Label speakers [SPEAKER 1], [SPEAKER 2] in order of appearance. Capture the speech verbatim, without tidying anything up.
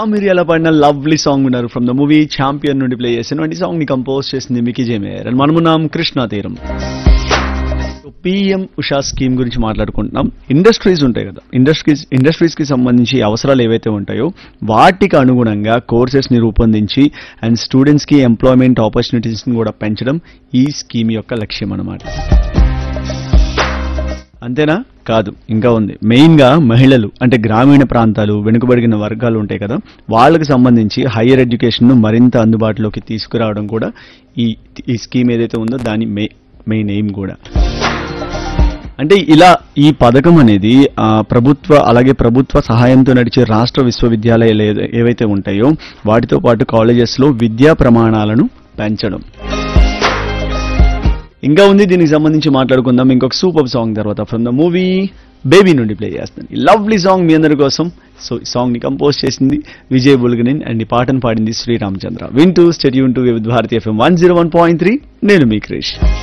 [SPEAKER 1] మిరియాల పాడిన lovely song ఉన్నారు ఫ్రమ్ ద మూవీ ఛాంపియన్ నుండి ప్లే చేసినటువంటి సాంగ్ ని కంపోజ్ చేసింది మికీ జే మేయర్ అండ్ మనమున్నాం కృష్ణా తీరం. పిఎం ఉషా స్కీమ్ గురించి మాట్లాడుకుంటున్నాం. ఇండస్ట్రీస్ ఉంటాయి కదా, ఇండస్ట్రీస్ ఇండస్ట్రీస్ కి సంబంధించి అవసరాలు ఏవైతే ఉంటాయో వాటికి అనుగుణంగా కోర్సెస్ ని రూపొందించి అండ్ స్టూడెంట్స్ కి ఎంప్లాయ్మెంట్ ఆపర్చునిటీస్ ని కూడా పెంచడం ఈ స్కీమ్ యొక్క లక్ష్యం అన్నమాట. అంతేనా? కాదు, ఇంకా ఉంది. మెయిన్ గా మహిళలు అంటే గ్రామీణ ప్రాంతాలు, వెనుకబడిన వర్గాలు ఉంటాయి కదా, వాళ్ళకి సంబంధించి హయ్యర్ ఎడ్యుకేషన్ ను మరింత అందుబాటులోకి తీసుకురావడం కూడా ఈ ఈ స్కీమ్ ఏదైతే ఉందో దాని మెయిన్ ఎయిమ్ కూడా. అంటే ఇలా ఈ పథకం అనేది ప్రభుత్వ అలాగే ప్రభుత్వ సహాయంతో నడిచే రాష్ట్ర విశ్వవిద్యాలయాలు ఏవైతే ఉంటాయో వాటితో పాటు కాలేజెస్ లో విద్యా ప్రమాణాలను పెంచడం. ఇంకా ఉంది, దీనికి సంబంధించి మాట్లాడుకుందాం ఇంకొక సూపర్ సాంగ్ తర్వాత ఫ్రమ్ ద మూవీ బేబీ నుండి ప్లే చేస్తాను. ఈ లవ్లీ సాంగ్ మీ అందరి కోసం. సో ఈ సాంగ్ ని కంపోజ్ చేసింది విజయ్ బుల్గనిన్ అండ్ ఈ పాటను పాడింది శ్రీరామచంద్ర. వింటూ stay tune to with Bharati FM one zero one point three. నేను మీ క్రిష్.